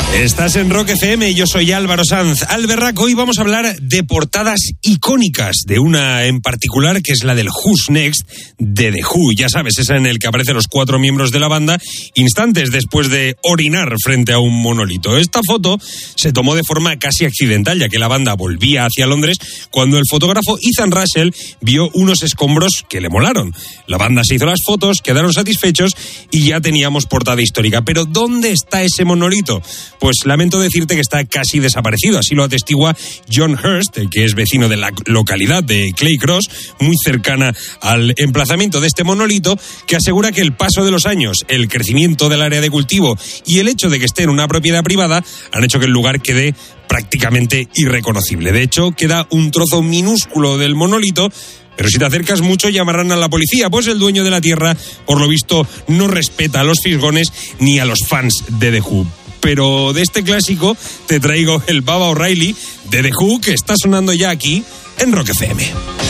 Estás en Rock FM y yo soy Álvaro Sanz. Alberraco, hoy vamos a hablar de portadas icónicas, de una en particular que es la del Who's Next de The Who. Ya sabes, esa en el que aparecen los 4 miembros de la banda instantes después de orinar frente a un monolito. Esta foto se tomó de forma casi accidental, ya que la banda volvía hacia Londres cuando el fotógrafo Ethan Russell vio unos escombros que le molaron. La banda se hizo las fotos, quedaron satisfechos y ya teníamos portada histórica. Pero ¿dónde está ese monolito? Pues lamento decirte que está casi desaparecido, así lo atestigua John Hurst, que es vecino de la localidad de Clay Cross, muy cercana al emplazamiento de este monolito, que asegura que el paso de los años, el crecimiento del área de cultivo y el hecho de que esté en una propiedad privada han hecho que el lugar quede prácticamente irreconocible. De hecho, queda un trozo minúsculo del monolito, pero si te acercas mucho llamarán a la policía, pues el dueño de la tierra, por lo visto, no respeta a los fisgones ni a los fans de The Who. Pero de este clásico te traigo el Baba O'Reilly de The Who, que está sonando ya aquí en Rock FM.